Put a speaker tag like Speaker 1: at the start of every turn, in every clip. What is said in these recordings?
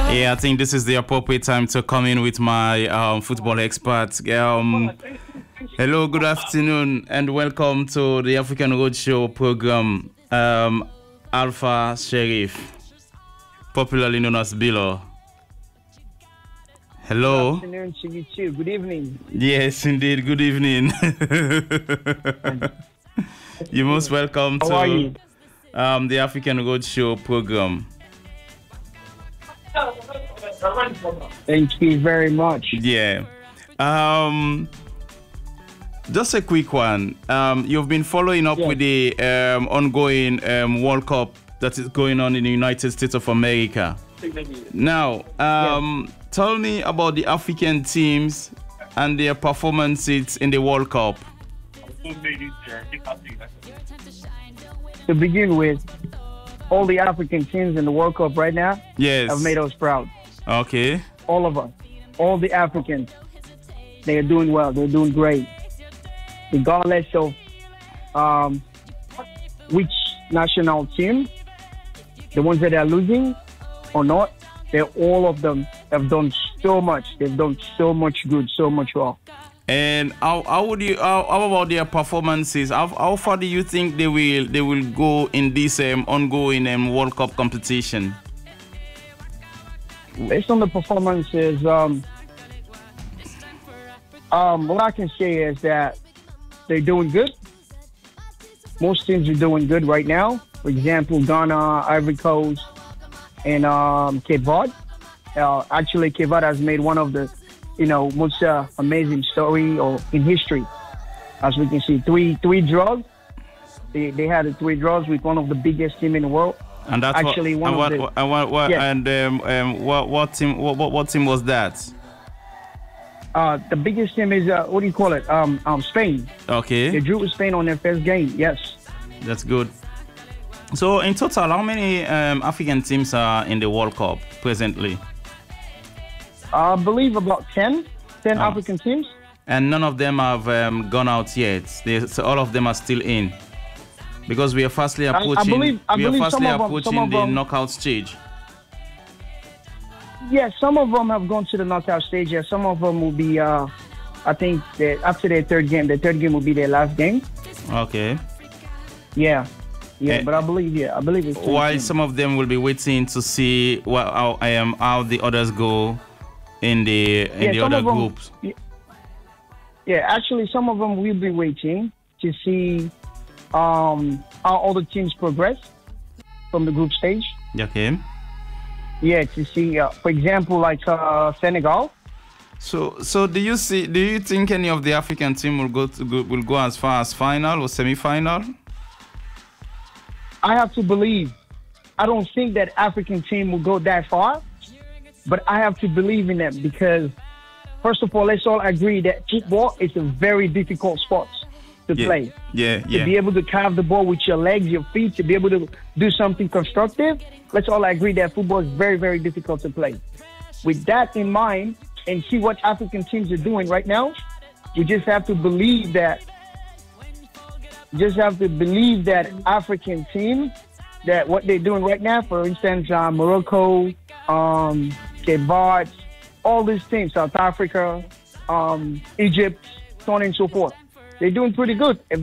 Speaker 1: Yeah, I think this is the appropriate time to come in with my football expert. Hello, good afternoon, and welcome to the African Roadshow program. Alpha Sheriff, popularly known as Bilo. Hello.
Speaker 2: Good afternoon to you too. Good evening.
Speaker 1: Yes, indeed. Good evening. You're most welcome
Speaker 2: How are you?
Speaker 1: The African Roadshow program.
Speaker 2: Thank you very much.
Speaker 1: Yeah. Just a quick one. You've been following up with the ongoing World Cup that is going on in the United States of America. Now, tell me about the African teams and their performances in the World Cup.
Speaker 2: To begin with, all the African teams in the World Cup right now have made us proud.
Speaker 1: Okay.
Speaker 2: All of us. All the Africans. They are doing well. They're doing great. Regardless of which national team, the ones that are losing or not, all of them have done so much. They've done so much good, so much well.
Speaker 1: And how about their performances? How far do you think they will go in this ongoing World Cup competition?
Speaker 2: Based on the performances, what I can say is that they're doing good. Most teams are doing good right now. For example, Ghana, Ivory Coast, and Cape Verde. Actually, Cape Verde has made one of the most amazing story in history. As we can see, three draws. They had 3 draws with one of the biggest team in the world.
Speaker 1: And that's
Speaker 2: actually what
Speaker 1: team was that?
Speaker 2: The biggest team is what do you call it? Spain.
Speaker 1: Okay.
Speaker 2: They drew with Spain on their first game. Yes.
Speaker 1: That's good. So in total, how many African teams are in the World Cup presently?
Speaker 2: I believe about 10 African teams.
Speaker 1: And none of them have gone out yet. So all of them are still in. Because we are fastly approaching the knockout stage.
Speaker 2: Yeah, some of them have gone to the knockout stage. Yeah, some of them will be, I think, after their third game will be their last game.
Speaker 1: Okay.
Speaker 2: Yeah, but I believe it's.
Speaker 1: While some of them will be waiting to see how the others go in the other groups.
Speaker 2: Yeah, actually, some of them will be waiting to see how all the teams progress from the group stage.
Speaker 1: Okay.
Speaker 2: Yeah, to see, for example, like Senegal.
Speaker 1: So do you think any of the African team will go as far as final or semi-final?
Speaker 2: I have to believe. I don't think that African team will go that far, but I have to believe in them because, first of all, let's all agree that football is a very difficult sport to play.
Speaker 1: To
Speaker 2: be able to carve the ball with your legs, your feet, to be able to do something constructive, let's all agree that football is very, very difficult to play. With that in mind, and see what African teams are doing right now, you just have to believe that. African team, that what they're doing right now, for instance, Morocco, Cape Verde, all these teams, South Africa, Egypt, so on and so forth. They're doing pretty good. If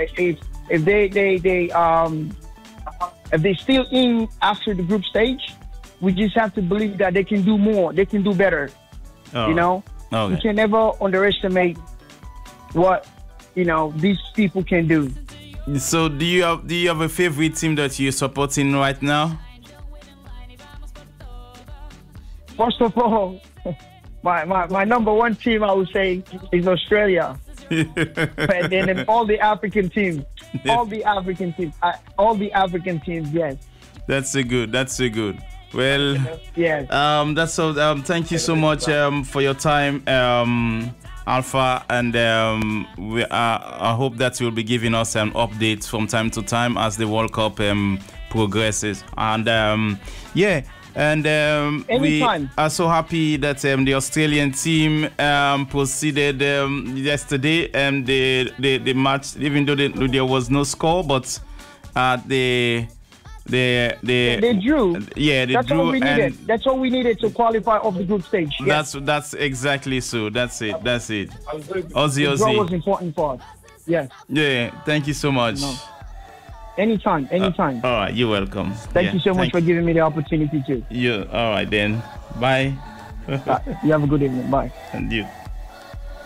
Speaker 2: they're still in after the group stage, we just have to believe that they can do more. They can do better.
Speaker 1: Okay.
Speaker 2: You can never underestimate what these people can do.
Speaker 1: So do you have a favorite team that you're supporting right now?
Speaker 2: First of all, my number one team, I would say, is Australia. And then all the African teams, yes.
Speaker 1: That's a good. Well,
Speaker 2: yes.
Speaker 1: That's so. Thank you so much for your time, Alpha, and I hope that you'll be giving us an update from time to time as the World Cup progresses. And we are so happy that the Australian team proceeded yesterday. The match, even though there was no score, but the They
Speaker 2: drew.
Speaker 1: Yeah, they
Speaker 2: That's
Speaker 1: drew.
Speaker 2: all we needed. That's all we needed to qualify off the group stage. Yes.
Speaker 1: That's exactly so. That's it. Ozzy.
Speaker 2: The draw was important for us. Yes.
Speaker 1: Yeah. Thank you so much.
Speaker 2: No. Anytime.
Speaker 1: All right. You're welcome.
Speaker 2: Thank you so much for giving me the opportunity too.
Speaker 1: All right then. Bye.
Speaker 2: You have a good evening. Bye.
Speaker 1: And you.